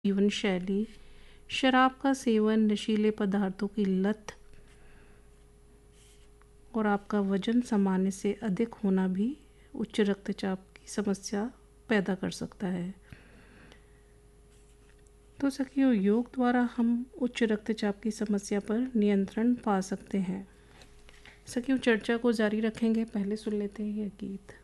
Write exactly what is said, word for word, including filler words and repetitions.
जीवन शैली, शराब का सेवन, नशीले पदार्थों की लत और आपका वजन सामान्य से अधिक होना भी उच्च रक्तचाप की समस्या पैदा कर सकता है। तो सखियों, योग द्वारा हम उच्च रक्तचाप की समस्या पर नियंत्रण पा सकते हैं। सखियों, चर्चा को जारी रखेंगे, पहले सुन लेते हैं यह गीत।